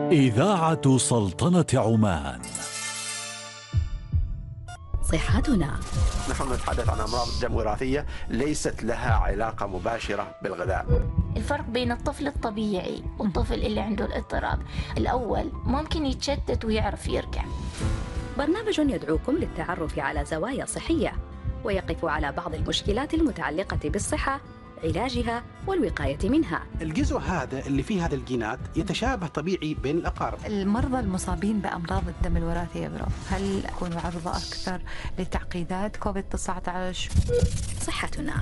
إذاعة سلطنة عمان. صحتنا. نحن نتحدث عن أمراض دم وراثية ليست لها علاقة مباشرة بالغذاء. الفرق بين الطفل الطبيعي والطفل اللي عنده الاضطراب، الأول ممكن يتشتت ويعرف يرجع. برنامج يدعوكم للتعرف على زوايا صحية ويقف على بعض المشكلات المتعلقة بالصحة، علاجها والوقاية منها. الجزء هذا اللي فيه هذا الجينات يتشابه طبيعي بين الأقارب. المرضى المصابين بأمراض الدم الوراثي هل يكونوا عرضة أكثر لتعقيدات كوفيد-19؟ صحتنا.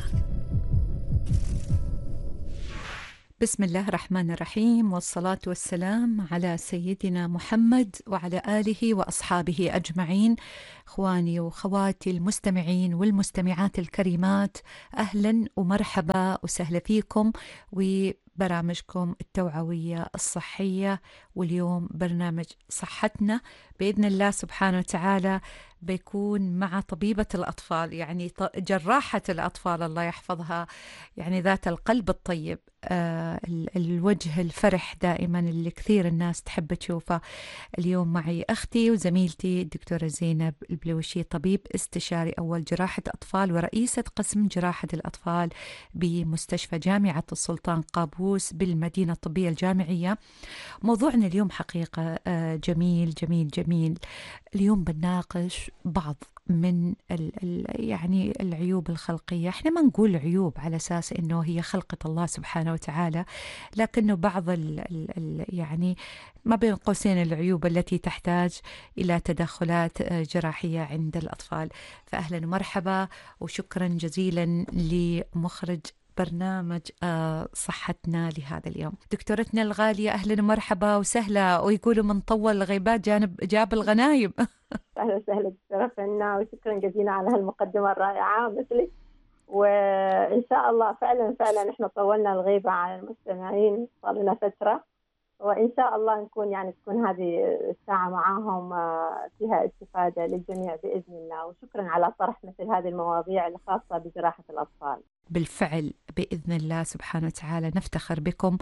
بسم الله الرحمن الرحيم، والصلاة والسلام على سيدنا محمد وعلى آله وأصحابه أجمعين. إخواني وخواتي المستمعين والمستمعات الكريمات، أهلا ومرحبا وسهلا فيكم وبرامجكم التوعوية الصحية. واليوم برنامج صحتنا بإذن الله سبحانه وتعالى بيكون مع طبيبة الأطفال، يعني جراحة الأطفال الله يحفظها، يعني ذات القلب الطيب، الوجه الفرح دائما اللي كثير الناس تحب تشوفه. اليوم معي أختي وزميلتي الدكتورة زينب البلوشي، طبيب استشاري أول جراحة أطفال ورئيسة قسم جراحة الأطفال بمستشفى جامعة السلطان قابوس بالمدينة الطبية الجامعية. موضوعنا اليوم حقيقة جميل جميل جميل. اليوم بنناقش بعض من يعني العيوب الخلقية. احنا ما نقول عيوب على أساس انه هي خلقة الله سبحانه وتعالى، لكنه بعض يعني ما بين قوسين العيوب التي تحتاج إلى تدخلات جراحية عند الأطفال. فأهلا ومرحبا وشكرا جزيلا لمخرج برنامج صحتنا لهذا اليوم دكتورتنا الغالية. أهلا ومرحبا وسهلا، ويقولوا من طول الغيبات جاب الغنايم. أهلا وسهلا دكتورة فنا، وشكرا جزيلا على هالمقدمة الرائعة مثلك. وإن شاء الله فعلا إحنا طولنا الغيبة على المستمعين، صار لنا فترة، وإن شاء الله تكون هذه الساعة معاهم فيها استفادة للجميع بإذن الله. وشكرا على طرح مثل هذه المواضيع الخاصة بجراحة الأطفال. بالفعل بإذن الله سبحانه وتعالى نفتخر بكم،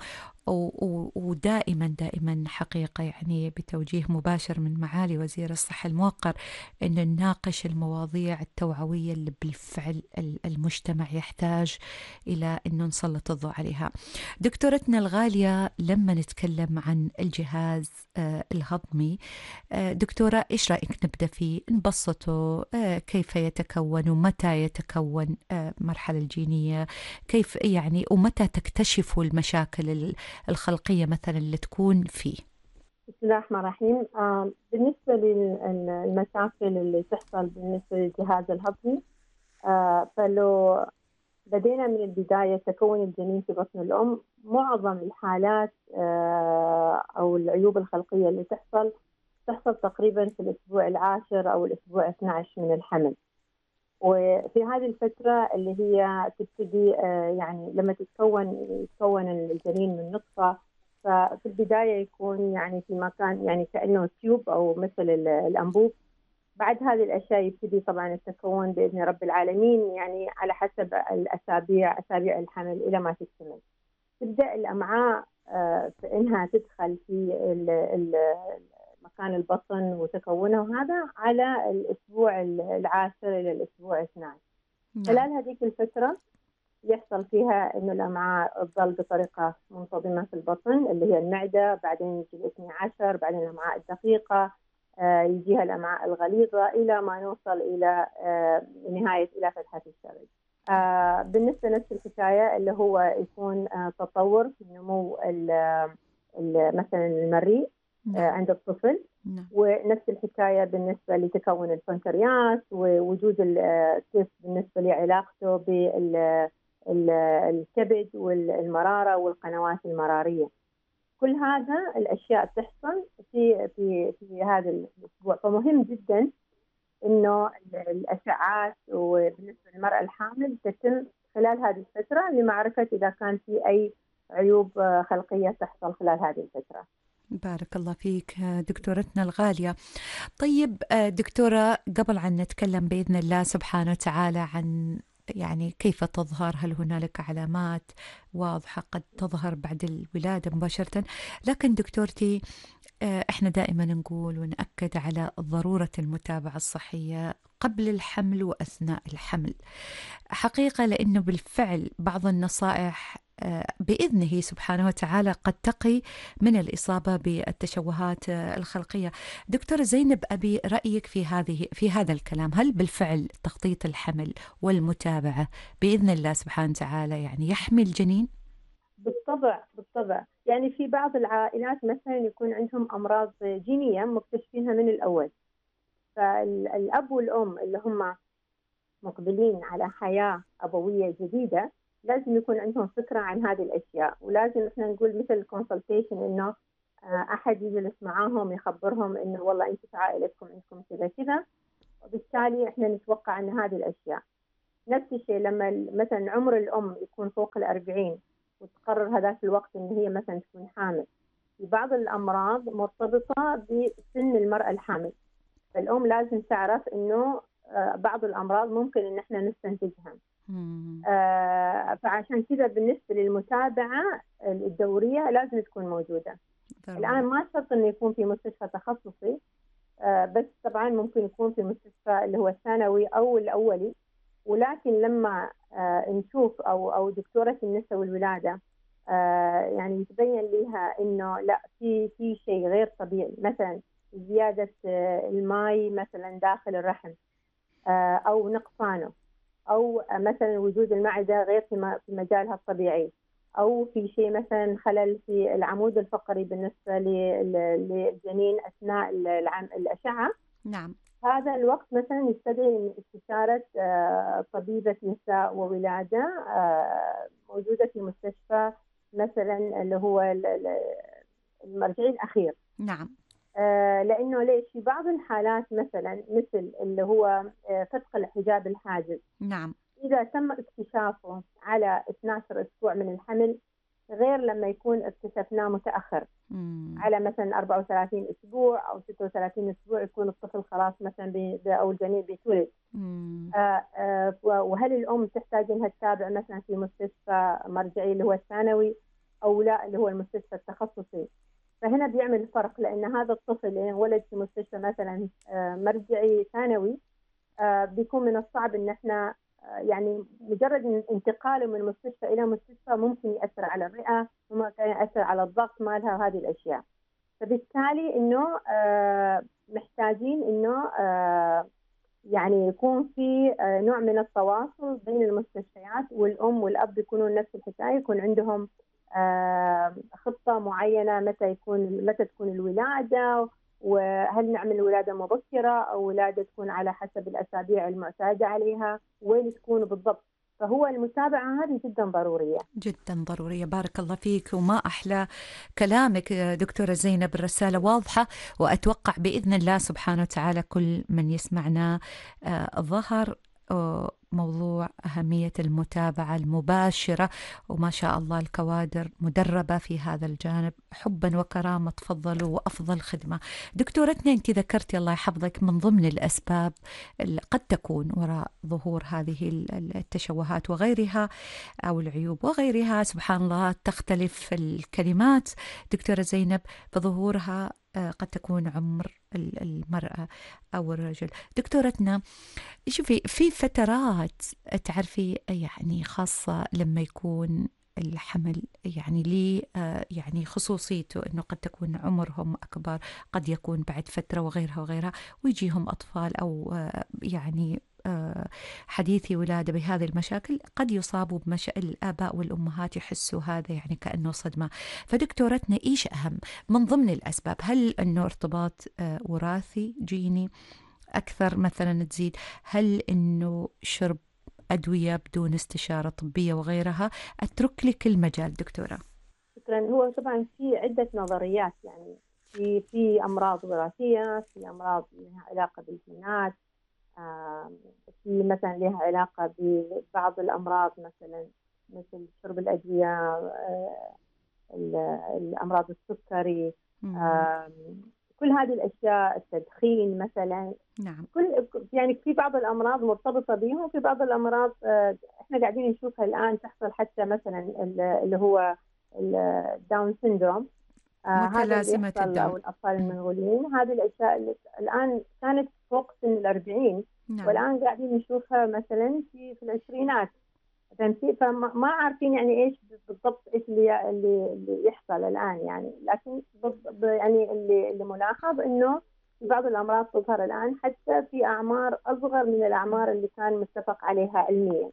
ودائما حقيقة يعني بتوجيه مباشر من معالي وزير الصحة الموقر أن نناقش المواضيع التوعوية اللي بالفعل المجتمع يحتاج إلى أنه نسلط الضوء عليها. دكتورتنا الغالية، لما نتكلم عن الجهاز الهضمي، دكتورة إيش رأيك نبدأ فيه نبسطه؟ كيف يتكون ومتى يتكون؟ مرحلة الجينية كيف يعني، ومتى تكتشفوا المشاكل الخلقية مثلا اللي تكون فيه؟ بسم الله الرحمن الرحيم. بالنسبة للمشاكل اللي تحصل بالنسبة للجهاز الهضمي، فلو بدينا من البداية تكون الجنين في بطن الأم، معظم الحالات أو العيوب الخلقية اللي تحصل تقريبا في الأسبوع العاشر أو الأسبوع 12 من الحمل. وفي هذه الفترة اللي هي تبتدي يعني لما يتكون الجنين من نطفة، ففي البداية يكون يعني في مكان يعني كأنه تيوب أو مثل الأنبوب. بعد هذه الأشياء يبتدي طبعا التكون بإذن رب العالمين، يعني على حسب أسابيع الحمل إلى ما تكتمل. تبدأ الأمعاء في إنها تدخل في مكان البطن وتكونه هذا على الأسبوع العاشر إلى الأسبوع 12. خلال هذيك الفترة يحصل فيها إنه الأمعاء تظل بطريقة منتظمة في البطن اللي هي المعدة، بعدين يجي الاثني عشر، بعدين الأمعاء الدقيقة، يجيها الأمعاء الغليظة، إلى ما نوصل إلى نهاية إلى فتحة الشرج. بالنسبة نفس الحكاية اللي هو يكون تطور في نمو مثلا المريء عند الطفل. ونفس الحكاية بالنسبة لتكون البنكرياس، ووجود كيف بالنسبة لعلاقته بالكبد والمرارة والقنوات المرارية. كل هذا الأشياء تحصل في هذا الأسبوع. فمهم جدا إنه الأشعات وبالنسبة للمرأة الحامل تتم خلال هذه الفترة لمعرفة إذا كان في أي عيوب خلقية تحصل خلال هذه الفترة. بارك الله فيك دكتورتنا الغالية. طيب دكتورة، قبل أن نتكلم بإذن الله سبحانه وتعالى عن يعني كيف تظهر، هل هنالك علامات واضحة قد تظهر بعد الولادة مباشرة، لكن دكتورتي احنا دائما نقول ونأكد على ضرورة المتابعة الصحية قبل الحمل وأثناء الحمل، حقيقة لأنه بالفعل بعض النصائح بإذنه سبحانه وتعالى قد تقي من الإصابة بالتشوهات الخلقية. دكتورة زينب، أبي رأيك في هذا الكلام. هل بالفعل تخطيط الحمل والمتابعة بإذن الله سبحانه وتعالى يعني يحمي الجنين؟ بالطبع يعني في بعض العائلات مثلا يكون عندهم أمراض جينية مكتشفينها من الأول، فالأب والأم اللي هم مقبلين على حياة أبوية جديدة لازم يكون عندهم فكرة عن هذه الأشياء، ولازم إحنا نقول مثل الكونسلتيشن إنه أحد يجلس معاهم يخبرهم إنه والله أنتم في عائلتكم عندكم كذا كذا، وبالتالي إحنا نتوقع أن هذه الأشياء. نفس الشيء لما مثلا عمر الأم يكون فوق 40 وتقرر هذاك الوقت إن هي مثلا تكون حامل، في بعض الأمراض مرتبطة بسن المرأة الحامل، فالأم لازم تعرف إنه بعض الأمراض ممكن إن إحنا نستنتجها. فعشان كذا بالنسبة للمتابعة الدورية لازم تكون موجودة. الآن ما شرط إنه يكون في مستشفى تخصصي، بس طبعا ممكن يكون في مستشفى اللي هو الثانوي أو الأولي، ولكن لما نشوف أو دكتورة النساء والولادة يعني يتبين لها إنه لا في شيء غير طبيعي، مثلا زيادة الماء مثلا داخل الرحم أو نقصانه، أو مثلا وجود المعدة غير في مجالها الطبيعي، أو في شيء مثلا خلل في العمود الفقري بالنسبة للجنين أثناء الأشعة. نعم. هذا الوقت مثلا يستدعي استشارة طبيبة نساء وولادة موجودة في مستشفى مثلا اللي هو المرجعي الأخير. نعم. لأنه ليش في بعض الحالات مثلا مثل اللي هو فتق الحجاب الحاجز، نعم، إذا تم اكتشافه على 12 أسبوع من الحمل غير لما يكون اكتشفناه متأخر على مثلا 34 أسبوع أو 36 أسبوع يكون الطفل خلاص مثلا أو الجنين بيتولد. وهل الأم تحتاج إنها تتابع مثلا في مستشفى مرجعي اللي هو الثانوي أو لا اللي هو المستشفى التخصصي؟ فهنا بيعمل فرق، لأن هذا الطفل ولد في مستشفى مثلا مرجعي ثانوي بيكون من الصعب إن احنا يعني مجرد انتقاله من مستشفى إلى مستشفى ممكن يأثر على الرئة، ممكن يأثر على الضغط مالها وهذه الأشياء. فبالتالي إنه محتاجين إنه يعني يكون في نوع من التواصل بين المستشفيات، والأم والأب يكونون نفس الحكاية، يكون عندهم خطة معينة متى تكون الولادة، وهل نعمل ولادة مبكرة أو ولادة تكون على حسب الأسابيع المعتادة عليها، وين تكون بالضبط. فهو المتابعة هذه جدا ضرورية جدا ضرورية. بارك الله فيك، وما أحلى كلامك دكتورة زينب، الرسالة واضحة، وأتوقع بإذن الله سبحانه وتعالى كل من يسمعنا ظهر موضوع أهمية المتابعة المباشرة، وما شاء الله الكوادر مدربة في هذا الجانب. حبا وكرامة، تفضلوا وأفضل خدمة. دكتورتنا أنت ذكرتي الله يحفظك من ضمن الأسباب قد تكون وراء ظهور هذه التشوهات وغيرها أو العيوب وغيرها، سبحان الله تختلف الكلمات دكتورة زينب، بظهورها قد تكون عمر المرأة أو الرجل. دكتورتنا شوفي، في فترات تعرفي يعني خاصة لما يكون الحمل يعني لي يعني خصوصيته أنه قد تكون عمرهم أكبر، قد يكون بعد فترة وغيرها ويجيهم أطفال أو يعني حديثي ولادة بهذه المشاكل، قد يصابوا الآباء والأمهات يحسوا هذا يعني كأنه صدمة. فدكتورتنا إيش أهم من ضمن الأسباب؟ هل أنه ارتباط وراثي جيني أكثر مثلا تزيد؟ هل أنه شرب أدوية بدون استشارة طبية وغيرها؟ أترك لك المجال دكتورة. شكرا. هو طبعا في عدة نظريات، يعني في أمراض وراثية، في أمراض لها علاقة بالجينات، في مثلا لها علاقة ببعض الأمراض مثلا مثل شرب الأدوية، الأمراض السكري، كل هذه الأشياء، التدخين مثلا. نعم. يعني في بعض الأمراض مرتبطة بهم، وفي بعض الأمراض إحنا قاعدين نشوفها الآن تحصل، حتى مثلا اللي هو الداون سيندروم هذا اللي متلازمة يحصل، الدم. أو الأطفال المنغولين. هذه الأشياء اللي الآن كانت فوق سن 40، نعم. والآن قاعدين نشوفها مثلا في العشرينات. فهمتي؟ فما عارفين يعني ايش بالضبط، ايش اللي يحصل الان يعني. لكن يعني اللي ملاحظ انه في بعض الامراض تظهر الان حتى في اعمار اصغر من الاعمار اللي كان متفق عليها علميا.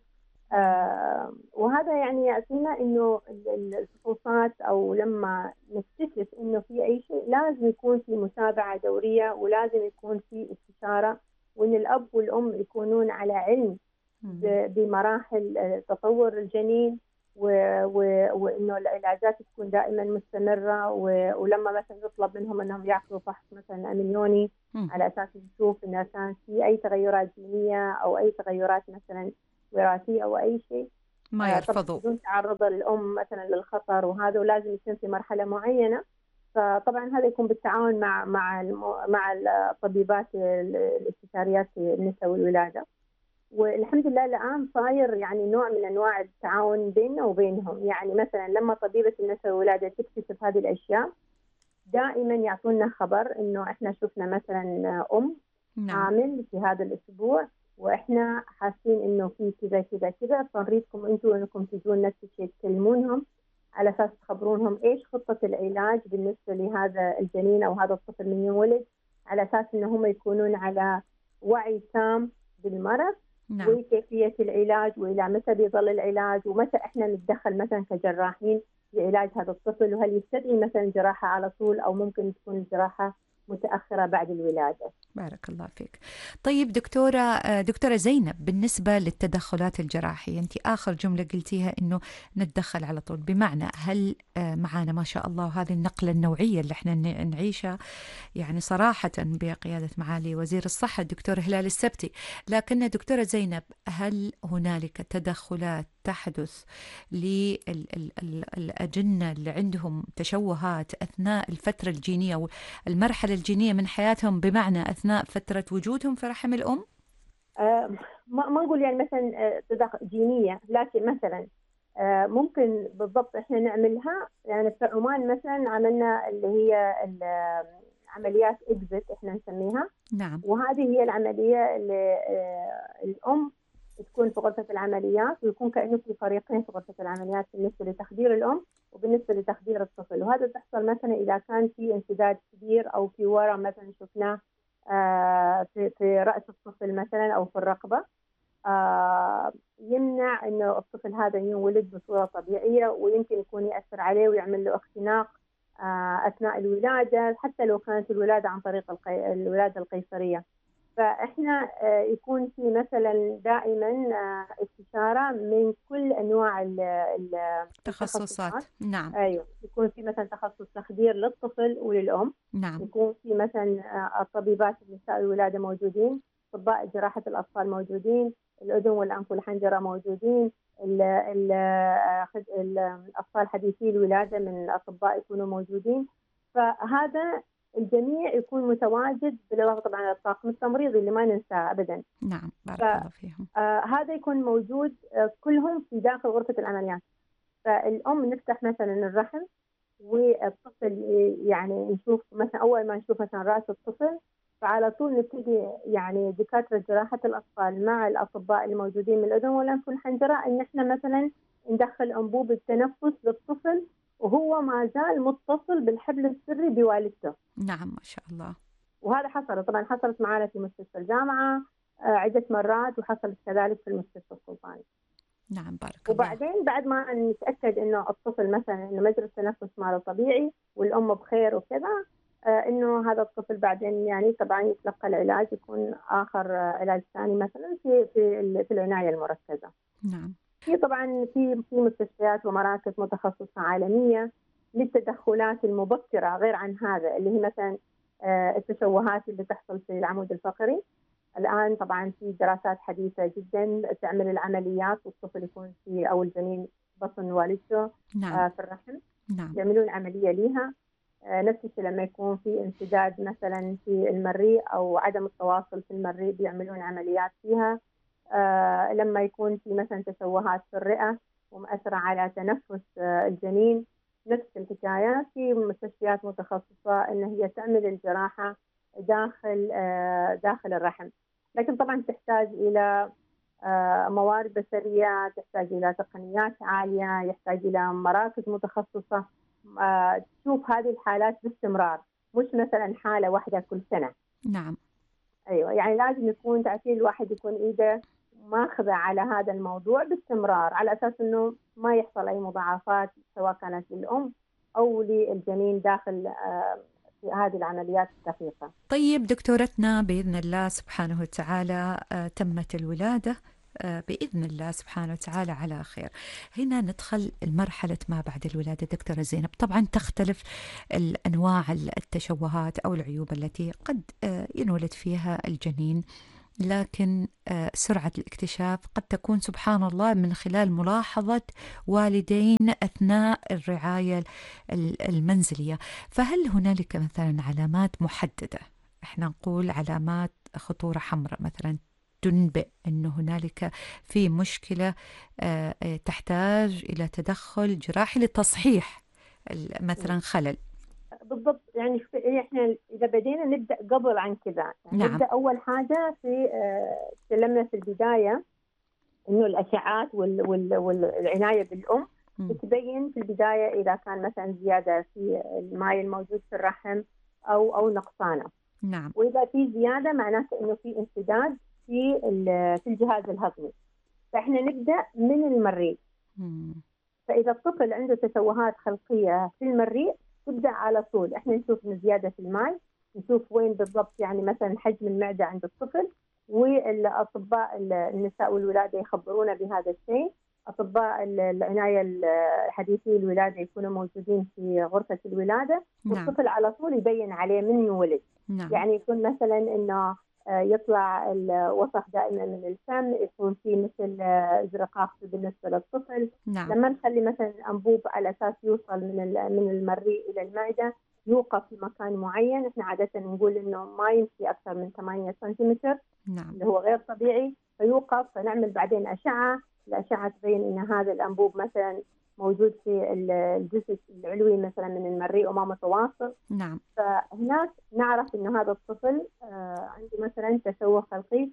وهذا يعني يعطينا انه الفحوصات، او لما نكتشف انه في اي شيء لازم يكون في متابعه دوريه، ولازم يكون في استشاره، وان الاب والام يكونون على علم بمراحل تطور الجنين، وانه العلاجات تكون دائما مستمره، ولما مثلا يطلب منهم انهم ياخذوا فحص مثلا امنيوني على اساس نشوف اذا كان في اي تغيرات جينيه او اي تغيرات مثلا وراثيه او اي شيء، ما يرفضوا بدون تعرض الام مثلا للخطر، وهذا ولازم يكون في مرحله معينه. فطبعا هذا يكون بالتعاون مع الطبيبات الاستشاريات في النساء والولاده. والحمد لله الآن صاير يعني نوع من أنواع التعاون بيننا وبينهم. يعني مثلا لما طبيبة النساء والولادة تكتشف هذه الأشياء دائما يعطونا خبر إنه إحنا شفنا مثلا حامل في هذا الأسبوع، وإحنا حاسين إنه في كذا كذا كذا، فنريدكم أنتم إنكم تجون نفس الشيء تكلمونهم على أساس تخبرونهم إيش خطة العلاج بالنسبة لهذا الجنين أو هذا الطفل من يولد، على أساس إنهم يكونون على وعي تام بالمرض. نعم. وكيفية العلاج، وإلى متى بيظل العلاج، ومتى إحنا نتدخل مثلا كجراحين لعلاج هذا الطفل، وهل يستدعي مثلا جراحة على طول أو ممكن تكون الجراحة متأخرة بعد الولادة. بارك الله فيك. طيب دكتورة زينب، بالنسبة للتدخلات الجراحية، أنت آخر جملة قلتيها إنه نتدخل على طول، بمعنى هل معانا ما شاء الله هذه النقلة النوعية اللي احنا نعيشها يعني صراحة بقيادة معالي وزير الصحة الدكتور هلال السبتي، لكن دكتورة زينب هل هنالك تدخلات تحدث للأجنة اللي عندهم تشوهات أثناء الفترة الجينية والمرحلة الجينية من حياتهم، بمعنى أثناء فترة وجودهم في رحم الأم؟ ما نقول يعني مثلا تدخل جينية، لكن مثلا ممكن بالضبط احنا نعملها. يعني في عمان مثلا عملنا اللي هي عمليات إكزيت احنا نسميها. نعم. وهذه هي العملية اللي الأم تكون في غرفة العمليات، ويكون كأنه في فريقين في غرفة العمليات بالنسبة لتخدير الأم وبالنسبة لتخدير الطفل. وهذا تحصل مثلا إذا كان في انسداد كبير أو في ورم مثلا شفناه في رأس الطفل مثلا أو في الرقبة، يمنع إنه الطفل هذا ينولد بصورة طبيعية، ويمكن يكون يأثر عليه ويعمل له اختناق أثناء الولادة، حتى لو كانت الولادة عن طريق الولادة القيصرية. فإحنا يكون في مثلا دائما استشارة من كل أنواع التخصصات. نعم. أيوة، يكون في مثلا تخصص تخدير للطفل وللأم. نعم. يكون في مثلا الطبيبات النساء الولادة موجودين، أطباء جراحة الأطفال موجودين، الأذن والأنف والحنجرة موجودين، الأطفال حديثي الولادة من الأطباء يكونوا موجودين. فهذا الجميع يكون متواجد، بالإضافة طبعا على الطاقم التمريضي اللي ما ننساه أبدا. نعم، بارك الله فيهم. هذا يكون موجود كلهم في داخل غرفة العمليات. فالأم نفتح مثلا الرحم، والطفل يعني نشوف مثلا أول ما نشوف مثلا رأس الطفل، فعلى طول نبتدي يعني دكاترة جراحة الأطفال مع الأطباء الموجودين من الأذن والأنف والحنجرة إن إحنا مثلا ندخل أنبوب التنفس للطفل وهو ما زال متصل بالحبل السري بوالدته. نعم، ما شاء الله. وهذا حصلت معنا في مستشفى الجامعة عدة مرات، وحصلت كذلك في المستشفى السلطاني. نعم، بارك الله. وبعدين بعد ما نتأكد إنه الطفل مثلا إنه مجرى التنفس ماله طبيعي والأم بخير وكذا، إنه هذا الطفل بعدين يعني طبعا يتلقى العلاج، يكون آخر علاج ثاني مثلا في العناية المركزة. نعم. في طبعا في مستشفيات ومراكز متخصصة عالمية للتدخلات المبكرة غير عن هذا، اللي هي مثلا التشوهات اللي تحصل في العمود الفقري. الآن طبعا في دراسات حديثة جدا تعمل العمليات والطفل يكون في أو الجنين بطن والدته. نعم. في الرحم. نعم. يعملون عملية ليها. نفس الشيء لما يكون في انسداد مثلا في المريء أو عدم التواصل في المريء بيعملون عمليات فيها. لما يكون في مثلا تشوهات في الرئة ومأثرة على تنفس الجنين، نفس الحكاية في مستشفيات متخصصة إن هي تعمل الجراحة داخل الرحم، لكن طبعا تحتاج إلى موارد بشرية، تحتاج إلى تقنيات عالية، يحتاج إلى مراكز متخصصة تشوف هذه الحالات باستمرار، مش مثلا حالة واحدة كل سنة. نعم. أيوة، يعني لازم يكون تعرفين الواحد يكون إيده ماخذة على هذا الموضوع باستمرار، على أساس إنه ما يحصل أي مضاعفات سواء كانت للأم أو للجنين داخل في هذه العمليات الدقيقة. طيب دكتورتنا، بإذن الله سبحانه وتعالى تمت الولادة بإذن الله سبحانه وتعالى على خير. هنا ندخل المرحلة ما بعد الولادة دكتورة زينب. طبعا تختلف الأنواع التشوهات أو العيوب التي قد ينولد فيها الجنين، لكن سرعة الاكتشاف قد تكون سبحان الله من خلال ملاحظة والدين أثناء الرعاية المنزلية. فهل هنالك مثلا علامات محددة، احنا نقول علامات خطورة حمراء مثلا، تنبئ أنه هنالك في مشكلة تحتاج إلى تدخل جراحي لتصحيح مثلا خلل؟ بالضبط، يعني احنا اذا بدينا نبدا قبل عن كذا، يعني نعم. نبدا اول حاجه في تكلمنا في البدايه انه الاشعاعات والعنايه بالام بتبين في البدايه اذا كان مثلا زياده في الماء الموجود في الرحم او نقصانه. نعم. واذا في زياده معناته انه في انسداد في الجهاز الهضمي، فاحنا نبدا من المريء. فاذا الطفل عنده تشوهات خلقيه في المريء تبدأ على طول احنا نشوف زيادة في الماء، نشوف وين بالضبط يعني مثلا حجم المعدة عند الطفل، والأطباء النساء والولادة يخبرونا بهذا الشيء. أطباء العناية الحديثي الولادة يكونوا موجودين في غرفة الولادة. نعم. والطفل على طول يبين عليه من ولد. نعم. يعني يكون مثلا إنه يطلع الوسخ دائما من الفم، يكون في مثل ازرقاق بالنسبه للطفل. نعم. لما نخلي مثلا انبوب على اساس يوصل من المريء الى المعده، يوقف في مكان معين، احنا عاده نقول انه ما يمشي اكثر من 8 سنتيمتر. نعم. اللي هو غير طبيعي، فيوقف، فنعمل بعدين اشعه، الاشعه تبين ان هذا الانبوب مثلا موجود في الجزء العلوي مثلا من المريء وما متواصل. نعم. فهناك نعرف إنه هذا الطفل عنده مثلا تشوه خلقي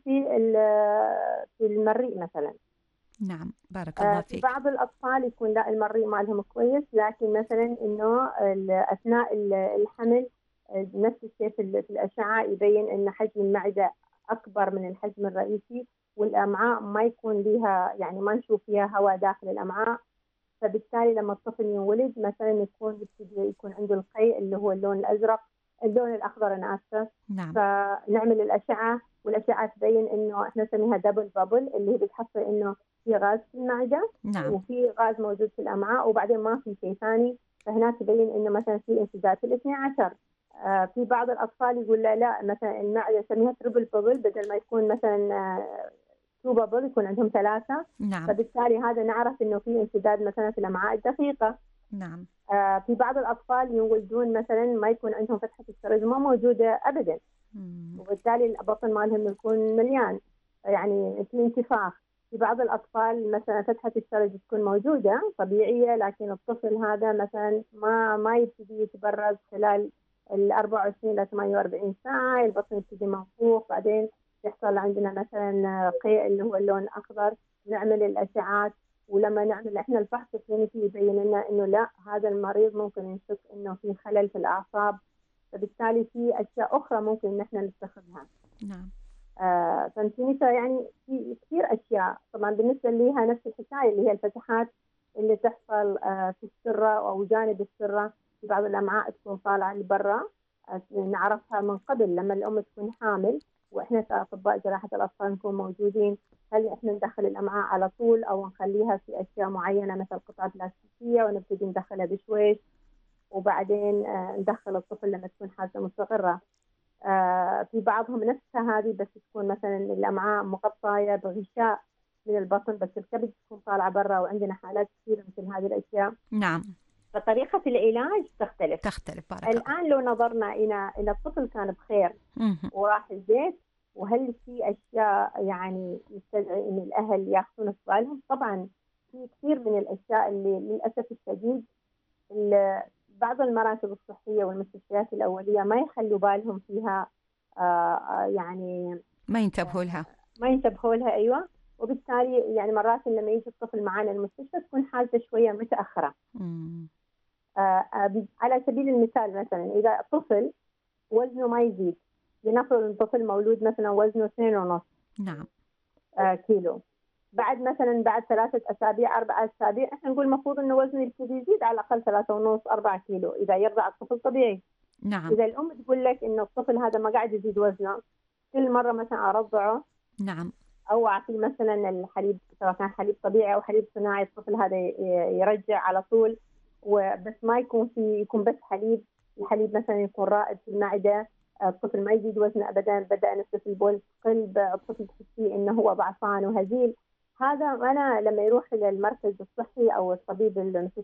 في المريء مثلا. نعم. بارك الله فيك. بعض الأطفال يكون لا المريء مالهم كويس، لكن مثلا إنه أثناء الحمل نفس الشيء في الأشعة يبين إن حجم المعدة أكبر من الحجم الرئيسي، والأمعاء ما يكون لها يعني ما نشوف فيها هواء داخل الأمعاء. فبالتالي لما الطفل ينولد مثلا يكون عنده القيء اللي هو اللون الأزرق، اللون الأخضر أنا آسفة. نعم. فنعمل الأشعة، والأشعة تبين إنه إحنا نسميها دبل بابل، اللي هي بتحصل إنه في غاز في المعدة. نعم. وفي غاز موجود في الأمعاء، وبعدين ما في شيء ثاني، فهناك تبين إنه مثلا في انسداد في الاثني عشر. في بعض الأطفال يقول لا مثلا المعدة نسميها تربل بابل، بدل ما يكون مثلا تو بابل يكون عندهم 3. نعم. فبالتالي هذا نعرف إنه في انسداد مثلا في الأمعاء الدقيقة. نعم. في بعض الأطفال يولدون مثلا ما يكون عندهم فتحة الشرج ما موجودة أبدا، وبالتالي البطن مالهم يكون مليان، يعني في انتفاخ. في بعض الأطفال مثلا فتحة الشرج تكون موجودة طبيعية، لكن الطفل هذا مثلا ما يبتدي يتبرز خلال 24 إلى 48 ساعة، البطن يبتدي منفوخ، بعدين يحصل عندنا مثلا قيء اللي هو اللون الأخضر. نعمل الأشعات، ولما نعمل احنا الفحص الكلينيكي يبين لنا انه لا هذا المريض ممكن نشك انه في خلل في الاعصاب، فبالتالي في اشياء اخرى ممكن ان احنا نتخذها. نعم. فهمتيني؟ يعني في كثير اشياء. طبعا بالنسبه لها نفس الحكايه اللي هي الفتحات اللي تحصل في السره او جانب السره، في بعض الامعاء تكون طالعه لبرا، نعرفها من قبل لما الام تكون حامل، واحنا كاطباء جراحه الاطفال نكون موجودين. هل احنا ندخل الامعاء على طول او نخليها في اشياء معينه مثل قطع بلاستيكيه ونبتدي ندخلها بشويش، وبعدين ندخل الطفل لما تكون حالته مستقره. في بعضهم نفسها هذه بس تكون مثلا الامعاء مغطايه بغشاء من البطن، بس الكبد تكون طالعه برا، وعندنا حالات كثيره مثل هذه الاشياء. نعم. فطريقه العلاج تختلف. بارك الله. الان لو نظرنا الى الطفل كان بخير وراح البيت، وهل في أشياء يعني يستدعي إن الأهل يأخذون في بالهم؟ طبعا في كثير من الأشياء اللي للأسف الشديد بعض المراكز الصحية والمستشفيات الأولية ما يخلوا بالهم فيها، يعني ما ينتبهوا لها. أيوة. وبالتالي يعني مرات لما يجي الطفل معنا المستشفى تكون حالته شوية متأخرة. على سبيل المثال مثلا إذا طفل وزنه ما يزيد، لنفرض الطفل مولود مثلا وزنه 2.5 نعم كيلو، بعد 3 أسابيع 4 أسابيع احنا نقول المفروض انه وزنه يبتدي يزيد على الاقل 3.5 4 كيلو اذا يرضع الطفل طبيعي. نعم. اذا الام تقول لك انه الطفل هذا ما قاعد يزيد وزنه، كل مره مثلا ارضعه نعم او اعطيه مثلا الحليب سواء كان حليب طبيعي او حليب صناعي، الطفل هذا يرجع على طول، وبس ما يكون بس حليب، الحليب مثلا يكون رائد في المعده، الطفل ما يزيد وزنه ابدا، بدا نفسه في البول قلب، الطفل تحسيه انه هو ضعفان وهزيل. هذا أنا لما يروح إلى المركز الصحي أو الطبيب المستشفى